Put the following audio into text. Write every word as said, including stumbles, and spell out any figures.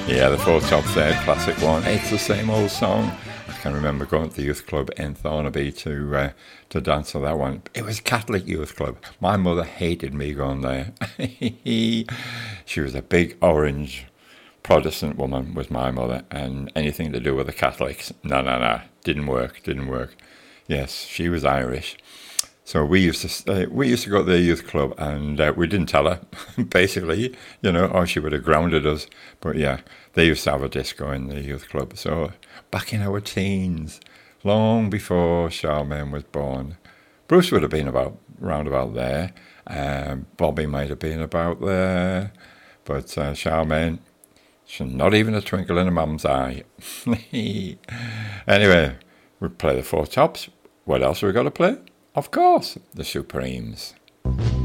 Yeah, the Four Tops there, classic one. It's the same old song. I can remember going to the youth club in Thornaby to uh, to dance to that one. It was a Catholic youth club. My mother hated me going there. She was a big orange Protestant woman, was my mother, and anything to do with the Catholics, no, no, no, didn't work, didn't work. Yes, she was Irish. So we used to uh, we used to go to the youth club, and uh, we didn't tell her, basically, you know, or she would have grounded us. But yeah, they used to have a disco in the youth club. So back in our teens, long before Charmaine was born, Bruce would have been about round about there. Um, Bobby might have been about there, but uh, Charmaine, she's not even a twinkle in her mum's eye. Anyway, we play the Four Tops. What else have we got to play? Of course, the Supremes.